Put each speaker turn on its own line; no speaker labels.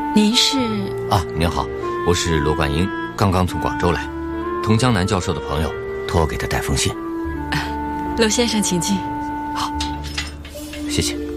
您是？
啊，您好，我是罗冠英，刚刚从广州来，童江南教授的朋友托我给他带封信。
罗先生，请进。
好，谢谢。